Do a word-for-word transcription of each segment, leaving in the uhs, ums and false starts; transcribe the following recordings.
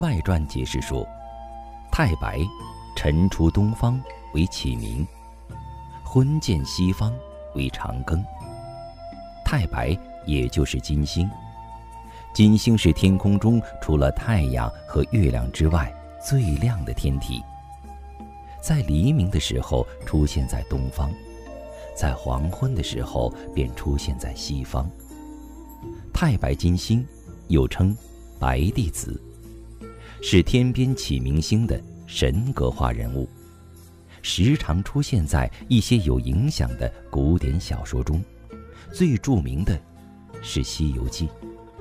外传解释说，太白晨出东方为启明，昏见西方为长庚。太白也就是金星，金星是天空中除了太阳和月亮之外最亮的天体，在黎明的时候出现在东方，在黄昏的时候便出现在西方。太白金星又称白帝子，是天边启明星的神格化人物，时常出现在一些有影响的古典小说中，最著名的是《西游记》。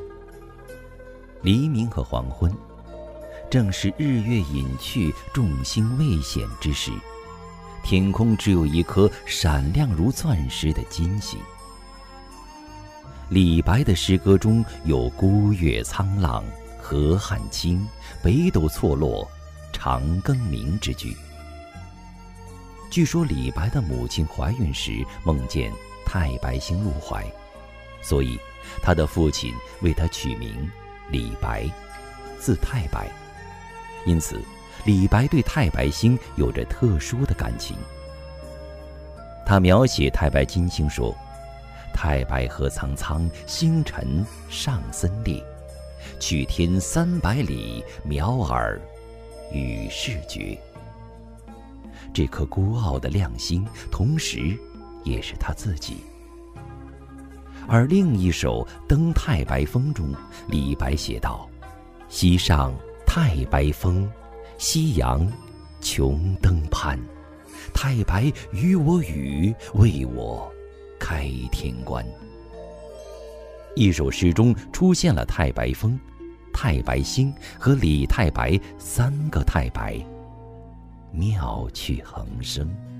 黎明和黄昏正是日月隐去，众星未显之时，天空只有一颗闪亮如钻石的金星。李白的诗歌中有孤月苍朗，河汉清，北斗错落，长庚明之句。据说李白的母亲怀孕时梦见太白星入怀，所以他的父亲为他取名李白，字太白。因此李白对太白星有着特殊的感情。他描写太白金星说，太白河苍苍，星辰上森列，去天三百里，渺尔与世绝。这颗孤傲的亮星同时也是他自己。而另一首《登太白峰》中，李白写道，西上太白峰，夕阳穷登攀，太白与我语，为我开天关。一首诗中出现了太白峰、太白星和李太白三个太白，妙趣横生。